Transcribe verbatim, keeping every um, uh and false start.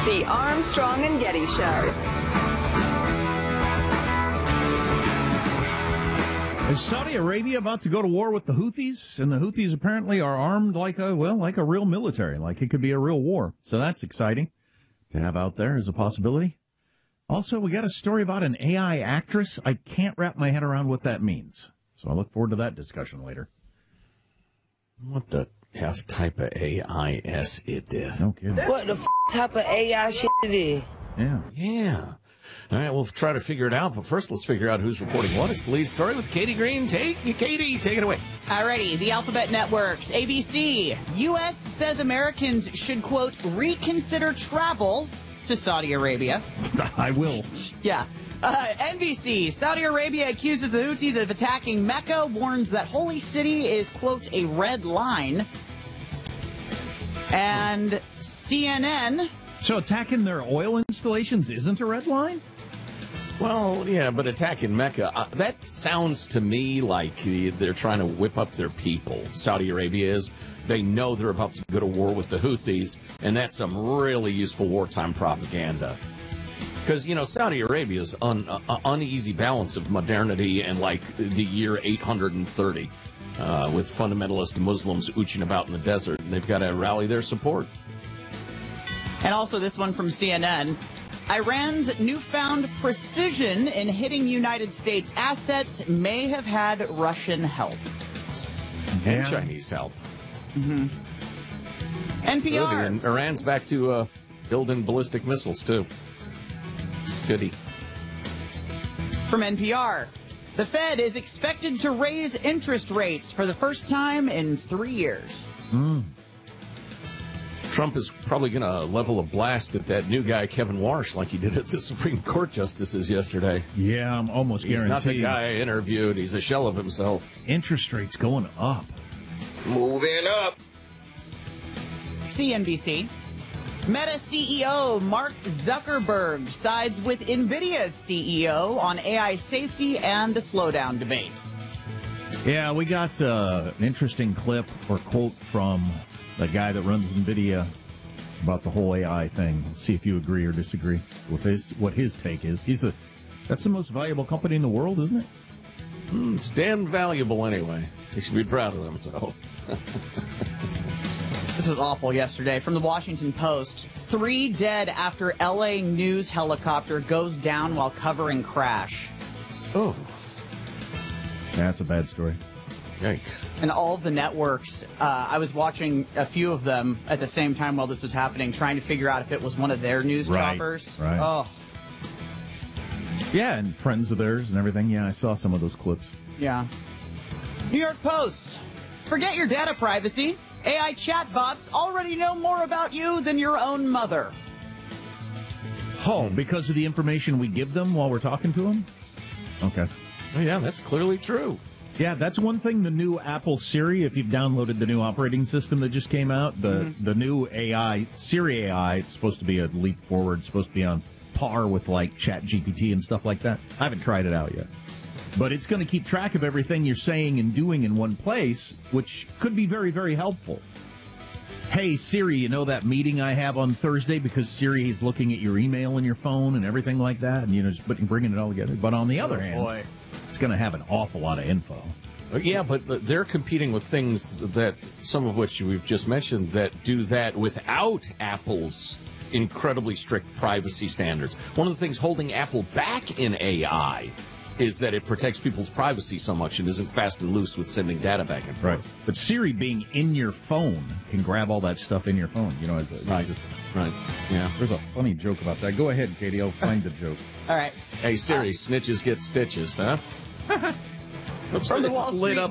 The Armstrong and Getty Show. Is Saudi Arabia about to go to war with the Houthis? And the Houthis apparently are armed like a, well, like a real military, like it could be a real war. So that's exciting to have out there as a possibility. Also, we got a story about an A I actress. I can't wrap my head around what that means. So I look forward to that discussion later. What the F type of A I S it is? No kidding. What the f- type of A I shit it is? Yeah. Yeah. All right, we'll try to figure it out. But first, let's figure out who's reporting what. It's the lead story with Katie Green. Take Katie, take it away. Alrighty, the Alphabet Networks, A B C. U S says Americans should, quote, reconsider travel to Saudi Arabia. I will. Yeah. Uh, N B C, Saudi Arabia accuses the Houthis of attacking Mecca, warns that holy city is, quote, a red line. And C N N. So attacking their oil installations isn't a red line? Well, yeah, but attacking Mecca, uh, that sounds to me like they're trying to whip up their people. Saudi Arabia is. They know they're about to go to war with the Houthis, and that's some really useful wartime propaganda. Because, you know, Saudi Arabia's un, uh, uneasy balance of modernity and, like, the year eight hundred thirty, uh, with fundamentalist Muslims ooching about in the desert, and they've got to rally their support. And also this one from C N N. Iran's newfound precision in hitting United States assets may have had Russian help. And Chinese help. Mm-hmm. N P R. And Iran's back to uh, building ballistic missiles, too. Goody. From N P R. The Fed is expected to raise interest rates for the first time in three years. Mm. Trump is probably going to level a blast at that new guy, Kevin Warsh, like he did at the Supreme Court justices yesterday. Yeah, I'm almost He's guaranteed. not the guy I interviewed. He's a shell of himself. Interest rates going up. Moving up. C N B C. Meta C E O Mark Zuckerberg sides with NVIDIA's C E O on A I safety and the slowdown debate. Yeah, we got uh, an interesting clip or quote from the guy that runs NVIDIA about the whole A I thing. Let's see if you agree or disagree with his what his take is. He's a that's the most valuable company in the world, isn't it? Mm, it's damn valuable anyway. He should be proud of himself. This was awful yesterday. From the Washington Post. Three dead after L A news helicopter goes down while covering crash. Oh. Yeah, that's a bad story. Yikes. And all of the networks, uh, I was watching a few of them at the same time while this was happening, trying to figure out if it was one of their news Right, choppers. right. Oh, Yeah, and friends of theirs and everything. Yeah, I saw some of those clips. yeah. New York Post. Forget your data privacy. A I chatbots already know more about you than your own mother. Oh, because of the information we give them while we're talking to them? Okay. Oh, yeah, that's clearly true. Yeah, that's one thing. The new Apple Siri, if you've downloaded the new operating system that just came out, the, mm-hmm. the new A I, Siri A I, it's supposed to be a leap forward, it's supposed to be on par with like ChatGPT and stuff like that. I haven't tried it out yet. But it's going to keep track of everything you're saying and doing in one place, which could be very, very helpful. Hey, Siri, you know that meeting I have on Thursday? Because Siri is looking at your email and your phone and everything like that, and, you know, just putting, bringing it all together. But on the other oh, hand, boy. it's going to have an awful lot of info. Yeah, but they're competing with things that, some of which we've just mentioned, that do that without Apple's incredibly strict privacy standards. One of the things holding Apple back in A I is that it protects people's privacy so much and isn't fast and loose with sending data back and forth. Right. But Siri being in your phone can grab all that stuff in your phone. You know, it's, it's right. Just, right. Yeah. There's a funny joke about that. Go ahead, Katie. I'll find the joke. All right. Hey, Siri, uh, snitches get stitches, huh? From the Wall Street